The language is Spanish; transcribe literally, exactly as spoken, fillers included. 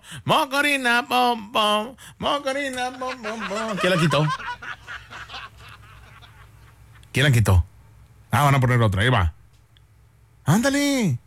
Mocorina, pom, pom. Mocorina, pom, pom, pom. ¿Quién la quitó? ¿Quién la quitó? Ah, van a poner otra. Ahí va. Ándale.